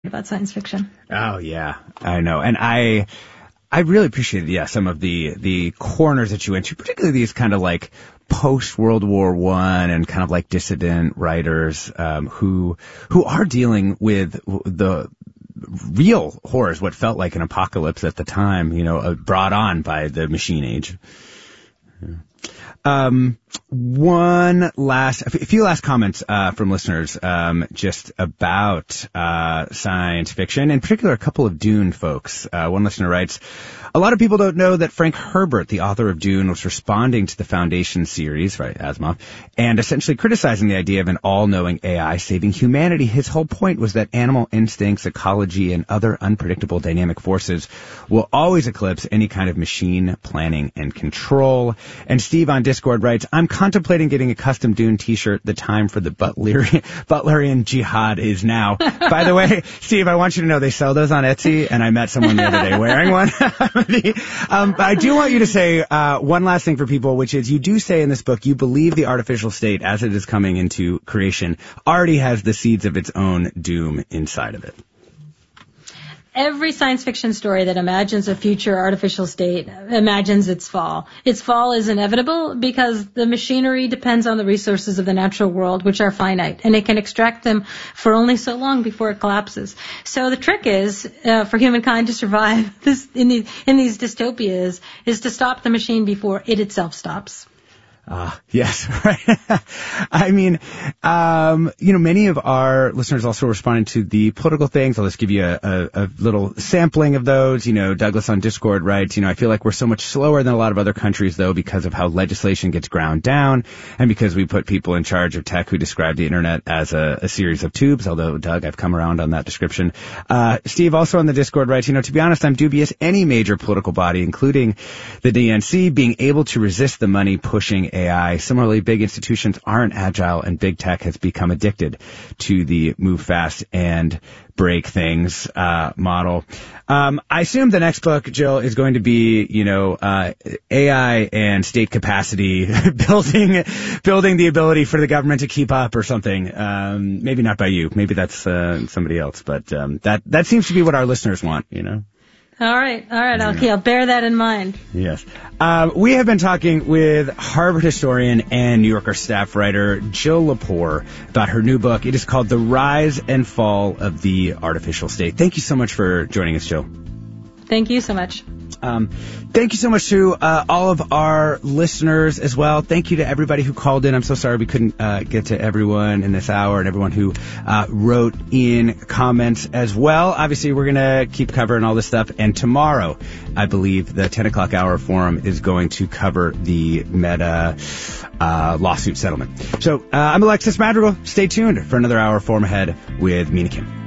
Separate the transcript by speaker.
Speaker 1: about science fiction.
Speaker 2: Oh, yeah, I know. And I really appreciated, some of the corners that you went to, particularly these kind of like post-World War I and kind of like dissident writers who are dealing with the real horrors, what felt like an apocalypse at the time, brought on by the machine age. Yeah. A few last comments from listeners just about science fiction, in particular a couple of Dune folks. One listener writes, a lot of people don't know that Frank Herbert, the author of Dune, was responding to the Foundation series, right, Asimov, and essentially criticizing the idea of an all-knowing AI saving humanity. His whole point was that animal instincts, ecology, and other unpredictable dynamic forces will always eclipse any kind of machine planning and control. And Steve on Discord writes, I'm contemplating getting a custom Dune t-shirt. The time for the Butlerian jihad is now. By the way, Steve, I want you to know they sell those on Etsy, and I met someone the other day wearing one. I do want you to say one last thing for people, which is you do say in this book you believe the artificial state, as it is coming into creation, already has the seeds of its own doom inside of it.
Speaker 1: Every science fiction story that imagines a future artificial state imagines its fall. Its fall is inevitable because the machinery depends on the resources of the natural world, which are finite, and it can extract them for only so long before it collapses. So the trick is, for humankind to survive in these dystopias, is to stop the machine before it itself stops.
Speaker 2: Yes, right. I mean, many of our listeners also responded to the political things. I'll just give you a little sampling of those. Douglas on Discord writes, I feel like we're so much slower than a lot of other countries, though, because of how legislation gets ground down and because we put people in charge of tech who describe the internet as a series of tubes, although, Doug, I've come around on that description. Steve also on the Discord writes, to be honest, I'm dubious any major political body, including the DNC, being able to resist the money pushing AI. Similarly, big institutions aren't agile, and big tech has become addicted to the move fast and break things model. I assume the next book, Jill, is going to be, AI and state capacity, building the ability for the government to keep up or something. Maybe not by you. Maybe that's somebody else. But that seems to be what our listeners want,
Speaker 1: All right. I'll bear that in mind.
Speaker 2: Yes. We have been talking with Harvard historian and New Yorker staff writer Jill Lepore about her new book. It is called The Rise and Fall of the Artificial State. Thank you so much for joining us, Jill.
Speaker 1: Thank you so much.
Speaker 2: Thank you so much to all of our listeners as well. Thank you to everybody who called in. I'm so sorry we couldn't get to everyone in this hour and everyone who wrote in comments as well. Obviously, we're going to keep covering all this stuff. And tomorrow, I believe the 10 o'clock hour forum is going to cover the Meta lawsuit settlement. So I'm Alexis Madrigal. Stay tuned for another hour forum ahead with Mina Kim.